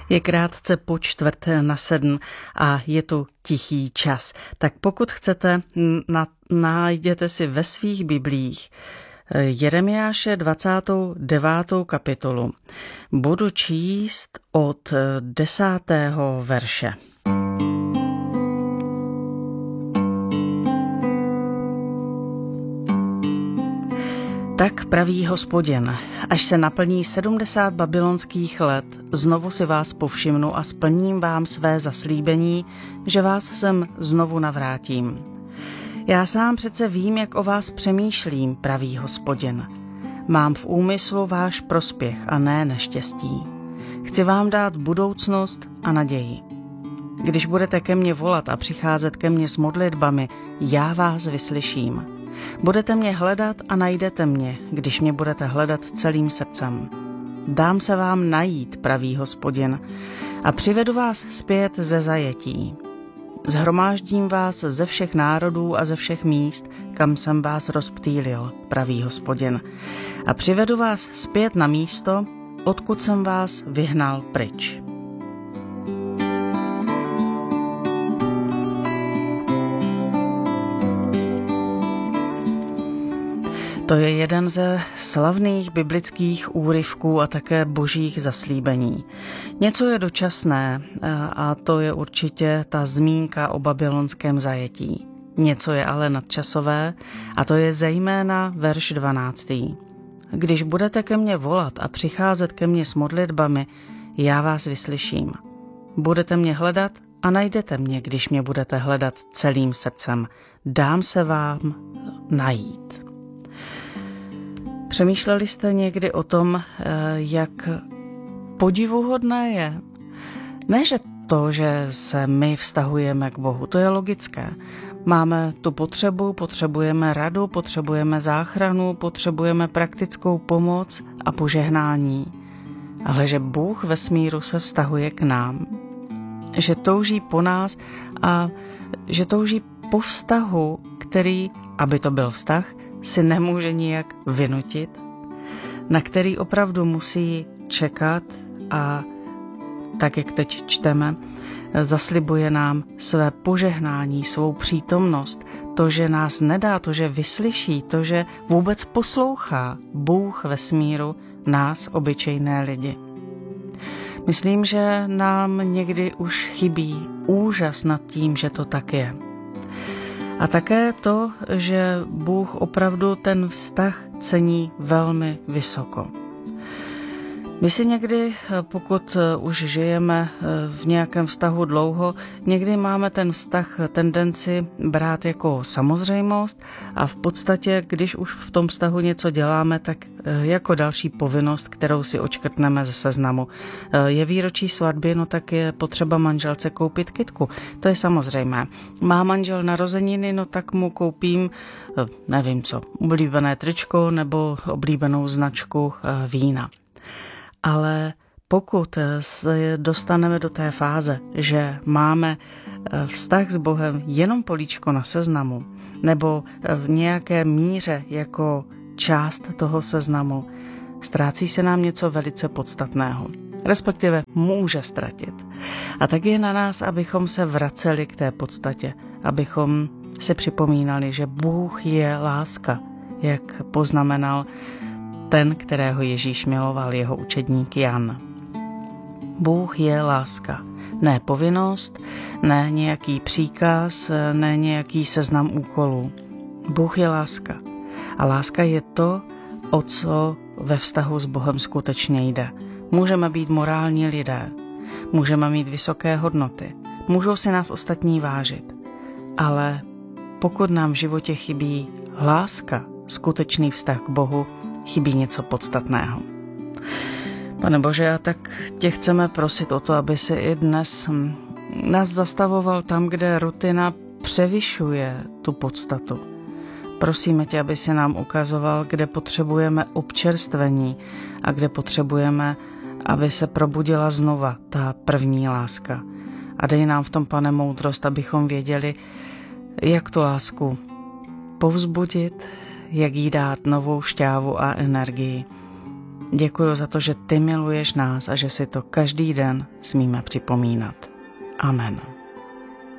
Je krátce po 6:45 a je tu tichý čas. Tak pokud chcete, najděte si ve svých biblích Jeremiáše 29. kapitolu. Budu číst od 10. verše. Tak praví Hospodin, až se naplní 70 babylonských let, znovu si vás povšimnu a splním vám své zaslíbení, že vás sem znovu navrátím. Já sám přece vím, jak o vás přemýšlím, praví Hospodin. Mám v úmyslu váš prospěch a ne neštěstí. Chci vám dát budoucnost a naději. Když budete ke mně volat a přicházet ke mně s modlitbami, já vás vyslyším. Budete mě hledat a najdete mě, když mě budete hledat celým srdcem. Dám se vám najít, praví Hospodin, a přivedu vás zpět ze zajetí. Zhromáždím vás ze všech národů a ze všech míst, kam jsem vás rozptýlil, praví Hospodin, a přivedu vás zpět na místo, odkud jsem vás vyhnal pryč. To je jeden ze slavných biblických úryvků a také božích zaslíbení. Něco je dočasné a to je určitě ta zmínka o babylonském zajetí. Něco je ale nadčasové a to je zejména verš 12. Když budete ke mně volat a přicházet ke mně s modlitbami, já vás vyslyším. Budete mě hledat a najdete mě, když mě budete hledat celým srdcem. Dám se vám najít. Přemýšleli jste někdy o tom, jak podivuhodné je? Ne, že to, že se my vztahujeme k Bohu, to je logické. Máme tu potřebu, potřebujeme radu, potřebujeme záchranu, potřebujeme praktickou pomoc a požehnání. Ale že Bůh vesmíru se vztahuje k nám, že touží po nás a že touží po vztahu, který, aby to byl vztah, si nemůže nijak vynutit, na který opravdu musí čekat a tak, jak teď čteme, zaslibuje nám své požehnání, svou přítomnost, to, že nás nedá, to, že vyslyší, to, že vůbec poslouchá Bůh vesmíru nás, obyčejné lidi. Myslím, že nám někdy už chybí úžas nad tím, že to tak je. A také to, že Bůh opravdu ten vztah cení velmi vysoko. My si někdy, pokud už žijeme v nějakém vztahu dlouho, někdy máme ten vztah tendenci brát jako samozřejmost a v podstatě, když už v tom vztahu něco děláme, tak jako další povinnost, kterou si odškrtneme ze seznamu. Je výročí svatby, no tak je potřeba manželce koupit kytku. To je samozřejmé. Má manžel narozeniny, no tak mu koupím, nevím co, oblíbené tričko nebo oblíbenou značku vína. Ale pokud se dostaneme do té fáze, že máme vztah s Bohem jenom políčko na seznamu, nebo v nějaké míře jako část toho seznamu, ztrácí se nám něco velice podstatného. Respektive může ztratit. A tak je na nás, abychom se vraceli k té podstatě, abychom si připomínali, že Bůh je láska, jak poznamenal ten, kterého Ježíš miloval, jeho učedník Jan. Bůh je láska. Ne povinnost, ne nějaký příkaz, ne nějaký seznam úkolů. Bůh je láska. A láska je to, o co ve vztahu s Bohem skutečně jde. Můžeme být morální lidé, můžeme mít vysoké hodnoty, můžou si nás ostatní vážit, ale pokud nám v životě chybí láska, skutečný vztah k Bohu, chybí něco podstatného. Pane Bože, a tak tě chceme prosit o to, aby si i dnes nás zastavoval tam, kde rutina převyšuje tu podstatu. Prosíme tě, aby si nám ukazoval, kde potřebujeme občerstvení a kde potřebujeme, aby se probudila znova ta první láska. A dej nám v tom, Pane, moudrost, abychom věděli, jak tu lásku povzbudit, jak jí dát novou šťávu a energii. Děkuji za to, že ty miluješ nás a že si to každý den smíme připomínat. Amen.